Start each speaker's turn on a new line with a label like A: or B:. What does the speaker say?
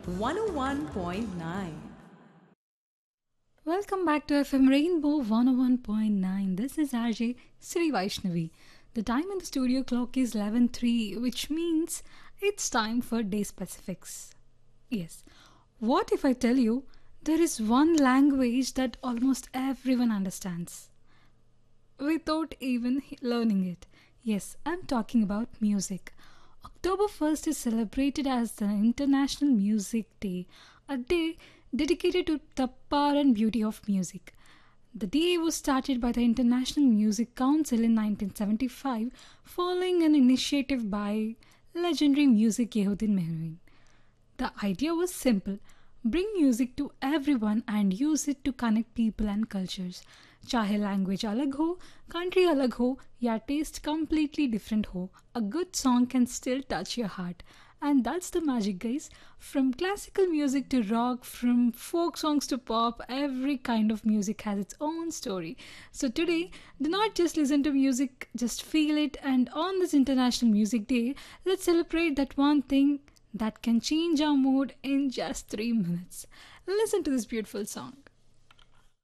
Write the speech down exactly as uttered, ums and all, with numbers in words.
A: one oh one point nine.
B: Welcome back to F M Rainbow one oh one point nine. This is R J Sri Vaishnavi. The time in the studio clock is eleven three, which means it's time for day specifics. Yes. What if I tell you there is one language that almost everyone understands without even he- learning it? Yes, I'm talking about music. October first is celebrated as the International Music Day, a day dedicated to the power and beauty of music. The day was started by the International Music Council in nineteen seventy-five following an initiative by legendary music Yehudin Menuhin. The idea was simple: bring music to everyone and use it to connect people and cultures. चाहे language अलग हो, country अलग हो, या taste completely different हो, a good song can still touch your heart. And that's the magic, guys. From classical music to rock, from folk songs to pop, every kind of music has its own story. So today, do not just listen to music, just feel it. And on this International Music Day, let's celebrate that one thing that can change our mood in just three minutes. Listen to this beautiful song.